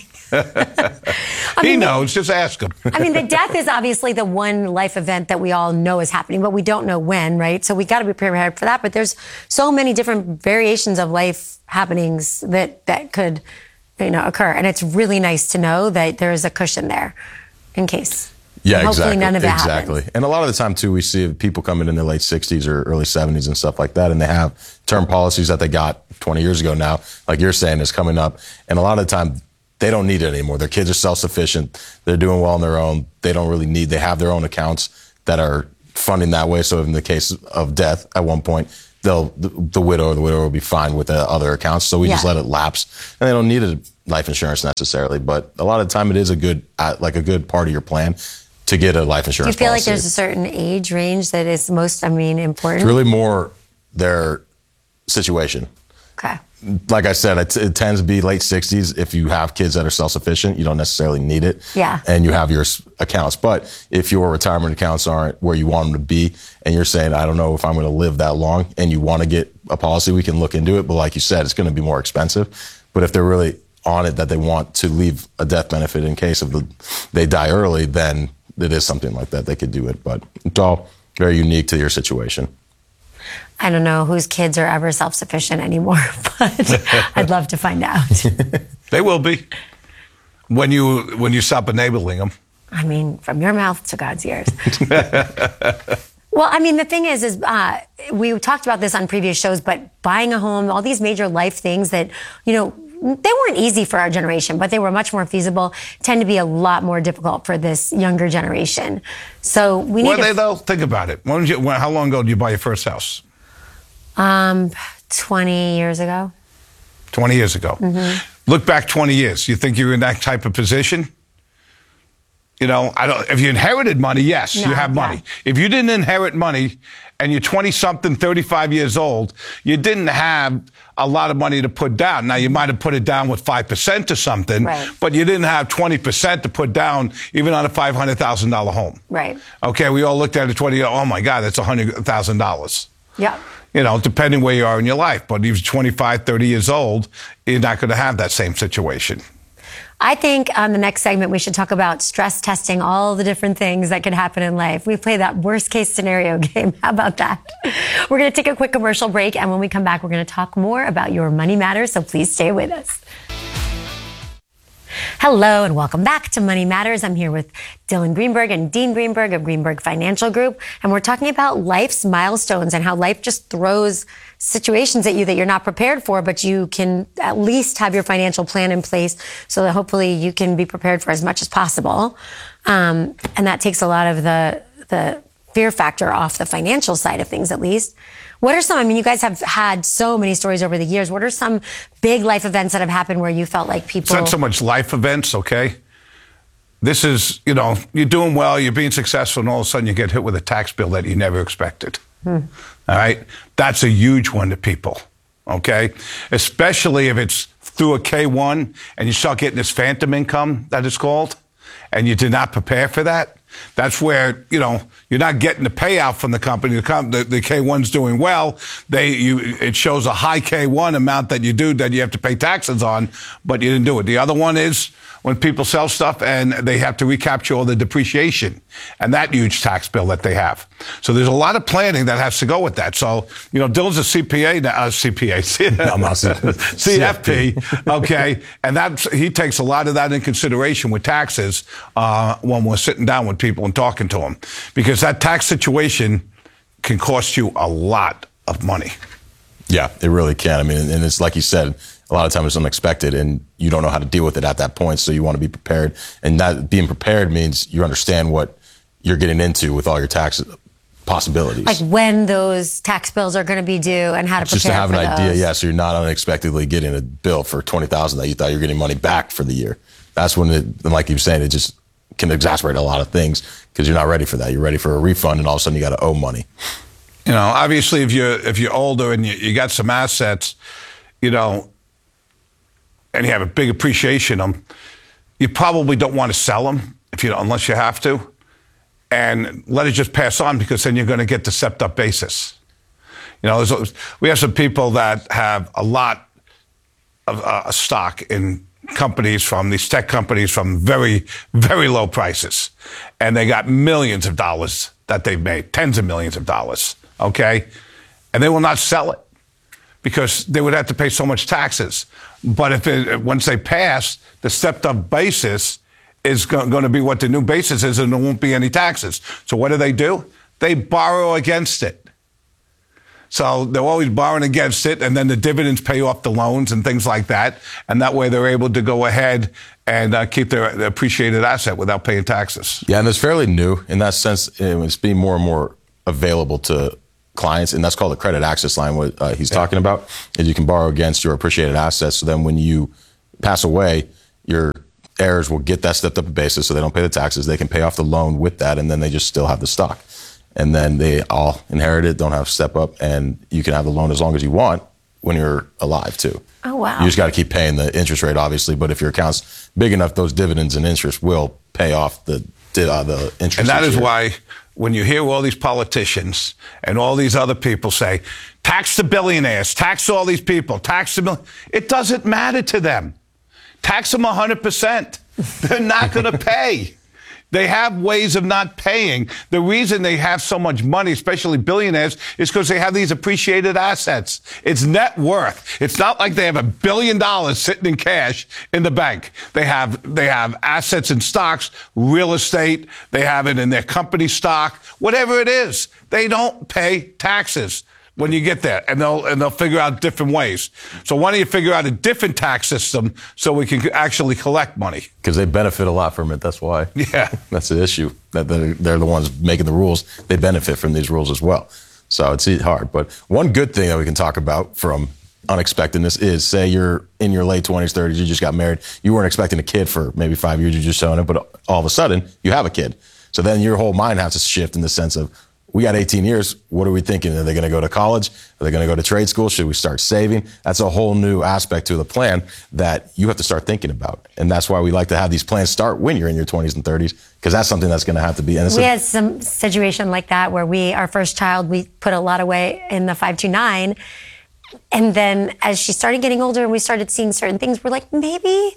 He knows. Just ask him. I mean, the death is obviously the one life event that we all know is happening, but we don't know when, right? So we got to be prepared for that. But there's so many different variations of life happenings that could, occur. And it's really nice to know that there is a cushion there in case. Yeah, And hopefully exactly. none of it exactly. happens. And a lot of the time too, we see people coming in their late 60s or early 70s and stuff like that, and they have term policies that they got 20 years ago now, like you're saying, is coming up. And a lot of the time, they don't need it anymore. Their kids are self-sufficient. They're doing well on their own. They don't really need. They have their own accounts that are funding that way. So in the case of death, at one point, the widow will be fine with the other accounts. So we just let it lapse, and they don't need a life insurance necessarily. But a lot of the time, it is a good part of your plan to get a life Do you insurance feel like policy. there's a certain age range that is most, important? It's really more their situation. Okay. Like I said, it tends to be late 60s. If you have kids that are self-sufficient, you don't necessarily need it. Yeah. And you have your accounts. But if your retirement accounts aren't where you want them to be, and you're saying, I don't know if I'm going to live that long, and you want to get a policy, we can look into it. But like you said, it's going to be more expensive. But if they're really on it that they want to leave a death benefit in case they die early, then it is something like that. They could do it. But it's all very unique to your situation. I don't know whose kids are ever self-sufficient anymore, but I'd love to find out. They will be when you stop enabling them. From your mouth to God's ears. Well, the thing is we talked about this on previous shows, but buying a home, all these major life things that, they weren't easy for our generation, but they were much more feasible, tend to be a lot more difficult for this younger generation. So we need Were they though? Think about it. How long ago did you buy your first house? 20 years ago. 20 years ago. Mm-hmm. Look back 20 years. You think you're in that type of position? If you inherited money, yes, you have money. If you didn't inherit money and you're 20-something, 35 years old, you didn't have a lot of money to put down. Now, you might have put it down with 5% or something, but you didn't have 20% to put down even on a $500,000 home. Right. Okay, we all looked at it 20 years, oh my God, that's $100,000. Yeah. Depending where you are in your life. But if you're 25, 30 years old, you're not going to have that same situation. I think on the next segment, we should talk about stress testing all the different things that could happen in life. We play that worst case scenario game. How about that? We're going to take a quick commercial break. And when we come back, we're going to talk more about your money matters. So please stay with us. Hello and welcome back to Money Matters. I'm here with Dylan Greenberg and Dean Greenberg of Greenberg Financial Group. And we're talking about life's milestones and how life just throws situations at you that you're not prepared for, but you can at least have your financial plan in place so that hopefully you can be prepared for as much as possible. And that takes a lot of the fear factor off the financial side of things, at least. What are some, you guys have had so many stories over the years. What are some big life events that have happened where you felt like people... It's not so much life events, okay? This is, you're doing well, you're being successful, and all of a sudden you get hit with a tax bill that you never expected. All right? That's a huge one to people, okay? Especially if it's through a K-1 and you start getting this phantom income, that it's called, and you did not prepare for that. That's where, you're not getting the payout from the company. The K1's doing well. It shows a high K1 amount that you have to pay taxes on, but you didn't do it. The other one is when people sell stuff and they have to recapture all the depreciation and that huge tax bill that they have. So there's a lot of planning that has to go with that. So, Dylan's a CPA, CPA. I'm not CFP, okay, and he takes a lot of that in consideration with taxes when we're sitting down with people and talking to them, because that tax situation can cost you a lot of money. Yeah, it really can. And it's like you said, a lot of times it's unexpected and you don't know how to deal with it at that point. So you want to be prepared. And that being prepared means you understand what you're getting into with all your tax possibilities. Like when those tax bills are going to be due and how to prepare just to have for an idea, those. yeah. So you're not unexpectedly getting a bill for $20,000 that you thought you were getting money back for the year. That's when and like you were saying, it just can exacerbate a lot of things because you're not ready for that. You're ready for a refund and all of a sudden you got to owe money. Obviously if you're older and you got some assets, and you have a big appreciation of them, you probably don't want to sell them unless you have to, and let it just pass on, because then you're going to get the stepped-up basis. We have some people that have a lot of stock in companies, from these tech companies, from very, very low prices, and they got millions of dollars that they've made, tens of millions of dollars, okay? And they will not sell it because they would have to pay so much taxes. But once they pass the stepped-up basis, is going to be what the new basis is, and there won't be any taxes. So what do? They borrow against it. So they're always borrowing against it, and then the dividends pay off the loans and things like that. And that way they're able to go ahead and keep their appreciated asset without paying taxes. Yeah, and it's fairly new in that sense. It's being more and more available to clients, and that's called the credit access line. What he's talking about is you can borrow against your appreciated assets. So then when you pass away, your heirs will get that stepped up basis, so they don't pay the taxes. They can pay off the loan with that, and then they just still have the stock. And then they all inherit it, don't have to step up, and you can have the loan as long as you want when you're alive, too. Oh, wow. You just got to keep paying the interest rate, obviously, but if your account's big enough, those dividends and interest will pay off the interest. And that is why when you hear all these politicians and all these other people say, tax the billionaires, tax all these people, tax the it doesn't matter to them. Tax them 100%. They're not going to pay. They have ways of not paying. The reason they have so much money, especially billionaires, is because they have these appreciated assets. It's net worth. It's not like they have $1 billion sitting in cash in the bank. They have assets in stocks, real estate. They have it in their company stock, whatever it is. They don't pay taxes when you get there, and they'll figure out different ways. So why don't you figure out a different tax system so we can actually collect money? Because they benefit a lot from it. That's why. Yeah, that's the issue. That they're the ones making the rules. They benefit from these rules as well. So it's hard. But one good thing that we can talk about from unexpectedness is, say you're in your late 20s, 30s, you just got married, you weren't expecting a kid for maybe 5 years, you just showing it, but all of a sudden you have a kid. So then your whole mind has to shift in the sense of, we got 18 years. What are we thinking? Are they going to go to college? Are they going to go to trade school? Should we start saving? That's a whole new aspect to the plan that you have to start thinking about. And that's why we like to have these plans start when you're in your 20s and 30s, because that's something that's going to have to be. And we had some situation like that where our first child, we put a lot away in the 529. And then as she started getting older and we started seeing certain things, we're like, maybe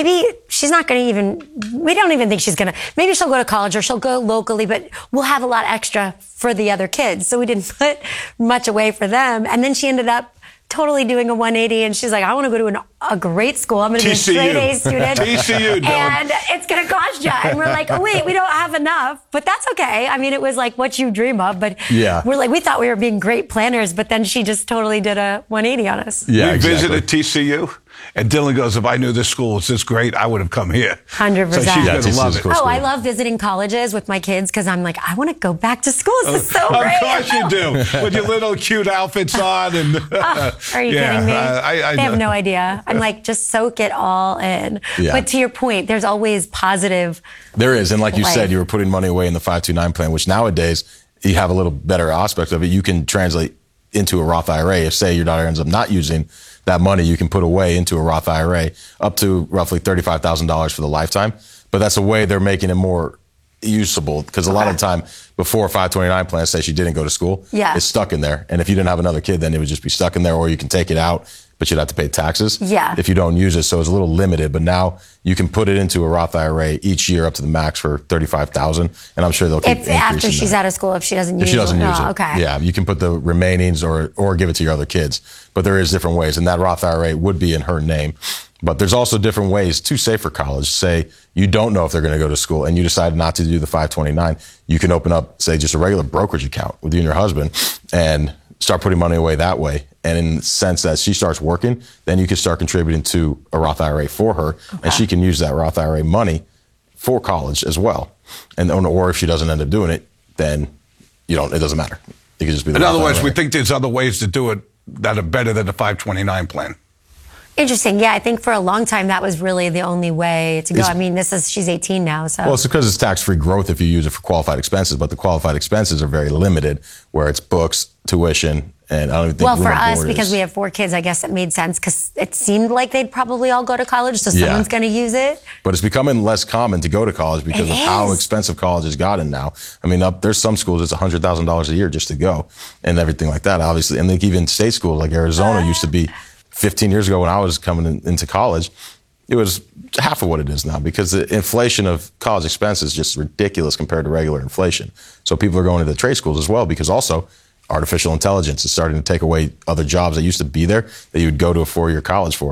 she's not going to we don't even think she's going to, maybe she'll go to college or she'll go locally, but we'll have a lot extra for the other kids. So we didn't put much away for them. And then she ended up totally doing a 180, and she's like, I want to go to a great school. I'm going to be a straight A student. TCU, and it's going to cost you. And we're like, oh, wait, we don't have enough. But that's okay. I mean, it was like what you dream of. But we're like, we thought we were being great planners, but then she just totally did a 180 on us. Yeah, we visited TCU. And Dylan goes, if I knew this school was this great, I would have come here. 100%. So she's going to love it. Oh, I love visiting colleges with my kids because I'm like, I want to go back to school. This is so great. Of course you do. With your little cute outfits on. And are you kidding me? They have no idea. I'm like, just soak it all in. Yeah. But to your point, there's always positive. There is. And like you said, you were putting money away in the 529 plan, which nowadays you have a little better aspect of it. You can translate into a Roth IRA. If, say, your daughter ends up not using that money, you can put away into a Roth IRA up to roughly $35,000 for the lifetime. But that's a way they're making it more usable, because a lot of the time before 529 plan, say she didn't go to school, it's stuck in there. And if you didn't have another kid, then it would just be stuck in there, or you can take it out, but you'd have to pay taxes if you don't use it. So it's a little limited, but now you can put it into a Roth IRA each year up to the max for $35,000, and I'm sure they'll keep increasing after she's out of school, if she doesn't use it. If she doesn't use it. Okay. Yeah, you can put the remainings or give it to your other kids. But there is different ways, and that Roth IRA would be in her name. But there's also different ways to save for college. Say you don't know if they're going to go to school and you decide not to do the 529. You can open up, say, just a regular brokerage account with you and your husband and start putting money away that way. And in the sense that she starts working, then you can start contributing to a Roth IRA for her, and she can use that Roth IRA money for college as well. And or if she doesn't end up doing it, then it doesn't matter. It could just be the In other Roth words, IRA. we think there's other ways to do it that are better than the 529 plan. Interesting. Yeah, I think for a long time that was really the only way to go. I mean, she's 18 now, so. Well, it's because it's tax-free growth if you use it for qualified expenses, but the qualified expenses are very limited, where it's books, tuition, and I don't even think. Well, for us, because we have 4 kids, I guess it made sense because it seemed like they'd probably all go to college, so someone's going to use it. But it's becoming less common to go to college because of how expensive college has gotten now. I mean, there's some schools it's $100,000 a year just to go, and everything like that, obviously. And like even state schools like Arizona used to be 15 years ago when I was coming into college, it was half of what it is now, because the inflation of college expenses is just ridiculous compared to regular inflation. So people are going to the trade schools as well, because also artificial intelligence is starting to take away other jobs that used to be there that you would go to a 4-year college for.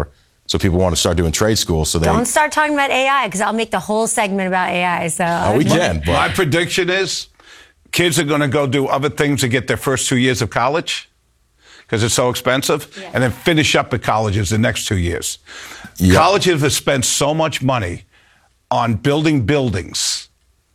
So people want to start doing trade school. So Don't start talking about AI because I'll make the whole segment about AI. So we can. But My prediction is kids are going to go do other things to get their first 2 years of college because it's so expensive, and then finish up at colleges the next 2 years. Yep. Colleges have spent so much money on building buildings.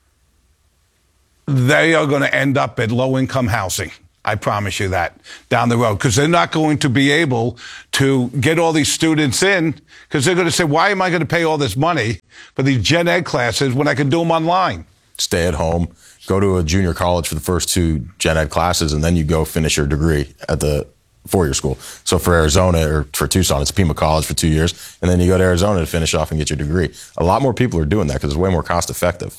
They are going to end up at low-income housing. I promise you that down the road, because they're not going to be able to get all these students in, because they're going to say, why am I going to pay all this money for these gen ed classes when I can do them online? Stay at home, go to a junior college for the first 2 gen ed classes, and then you go finish your degree at the 4-year school. So for Arizona or for Tucson, it's Pima College for 2 years, and then you go to Arizona to finish off and get your degree. A lot more people are doing that because it's way more cost effective.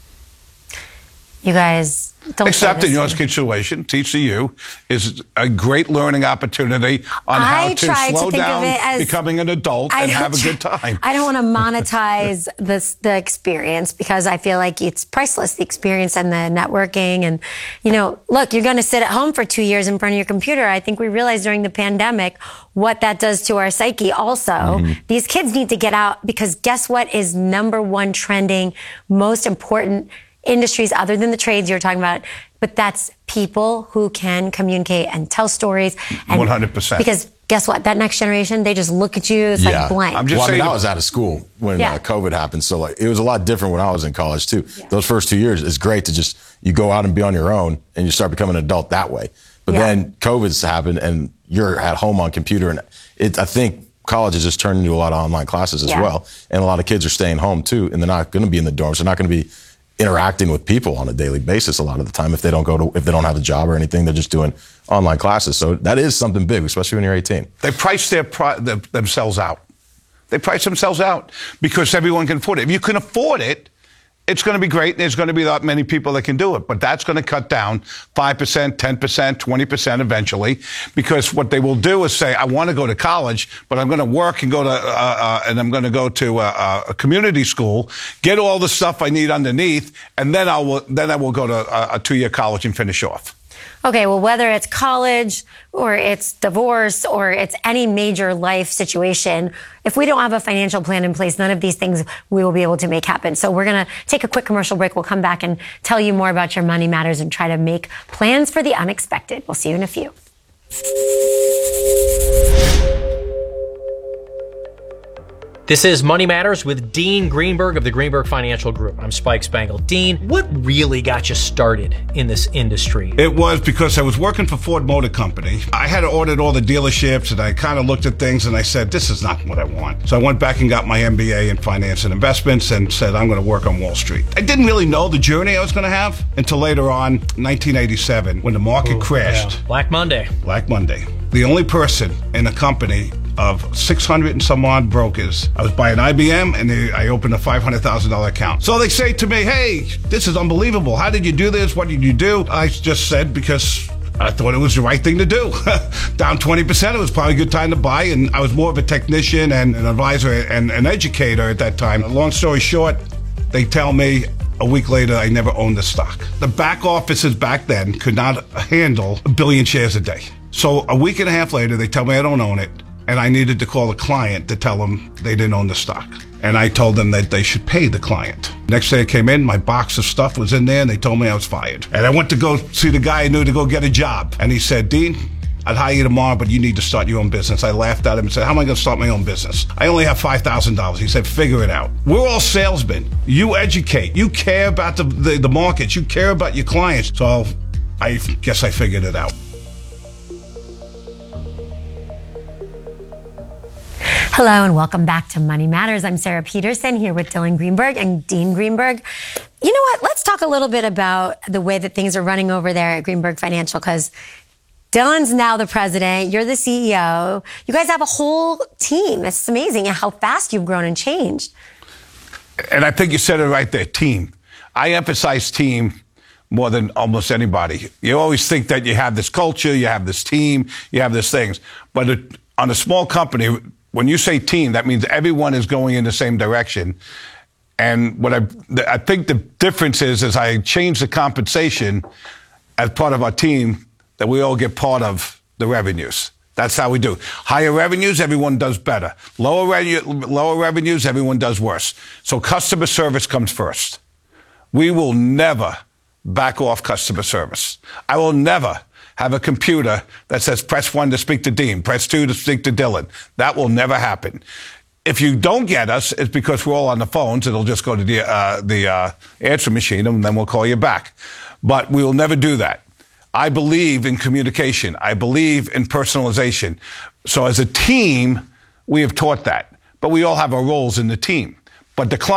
you guys don't Except in your situation, TCU is a great learning opportunity on how to slow down becoming an adult and have a good time. I don't want to monetize the experience because I feel like it's priceless, the experience and the networking. And, you know, look, you're going to sit at home for 2 years in front of your computer. I think we realized during the pandemic what that does to our psyche also. These kids need to get out because guess what is #1 trending, most important industries other than the trades you're talking about, but that's people who can communicate and tell stories. And 100%. Because guess what? That next generation, they just look at you. It's like blank. I was out of school when COVID happened, so like it was a lot different when I was in college too. Those first 2 years, it's great to just you go out and be on your own and you start becoming an adult that way. But then COVID's happened and you're at home on computer, and I think college has just turned into a lot of online classes as well, and a lot of kids are staying home too, and they're not going to be in the dorms. They're not going to be interacting with people on a daily basis a lot of the time if they don't have a job or anything. They're just doing online classes. So that is something big, especially when you're 18. They price themselves out. They price themselves out because everyone can afford it. If you can afford it, it's going to be great, and there's going to be that many people that can do it. But that's going to cut down 5%, 10%, 20% eventually, because what they will do is say, I want to go to college, but I'm going to work and I'm going to go to a community school, get all the stuff I need underneath, and then I will go to a 2-year college and finish off. Okay, well, whether it's college or it's divorce or it's any major life situation, if we don't have a financial plan in place, none of these things we will be able to make happen. So we're going to take a quick commercial break. We'll come back and tell you more about your money matters and try to make plans for the unexpected. We'll see you in a few. This is Money Matters with Dean Greenberg of the Greenberg Financial Group. I'm Spike Spangle. Dean, what really got you started in this industry? It was because I was working for Ford Motor Company. I had ordered all the dealerships, and I kind of looked at things and I said, this is not what I want. So I went back and got my MBA in finance and investments and said, I'm going to work on Wall Street. I didn't really know the journey I was going to have until later on, 1987, when the market crashed. Yeah. Black Monday. Black Monday. The only person in a company of 600 and some odd brokers. I was buying IBM, and I opened a $500,000 account. So they say to me, hey, this is unbelievable. How did you do this? What did you do? I just said, because I thought it was the right thing to do. Down 20%, it was probably a good time to buy, and I was more of a technician and an advisor and an educator at that time. Long story short, they tell me a week later I never owned the stock. The back offices back then could not handle 1 billion shares a day. So a week and a half later, they tell me I don't own it. And I needed to call the client to tell them they didn't own the stock. And I told them that they should pay the client. Next day I came in, my box of stuff was in there, and they told me I was fired. And I went to go see the guy I knew to go get a job. And he said, Dean, I'd hire you tomorrow, but you need to start your own business. I laughed at him and said, how am I going to start my own business? I only have $5,000. He said, figure it out. We're all salesmen. You educate. You care about the markets. You care about your clients. So I guess I figured it out. Hello and welcome back to Money Matters. I'm Sarah Peterson here with Dylan Greenberg and Dean Greenberg. You know what? Let's talk a little bit about the way that things are running over there at Greenberg Financial, because Dylan's now the president. You're the CEO. You guys have a whole team. It's amazing how fast you've grown and changed. And I think you said it right there, team. I emphasize team more than almost anybody. You always think that you have this culture, you have this team, you have these things. But on a small company, when you say team, that means everyone is going in the same direction. And what I think the difference is I changed the compensation as part of our team, that we all get part of the revenues. That's how we do. Higher revenues, everyone does better. Lower revenues, everyone does worse. So customer service comes first. We will never back off customer service. I will never have a computer that says press 1 to speak to Dean, press 2 to speak to Dylan. That will never happen. If you don't get us, it's because we're all on the phones. It'll just go to the answer machine, and then we'll call you back. But we will never do that. I believe in communication. I believe in personalization. So as a team, we have taught that. But we all have our roles in the team. But the client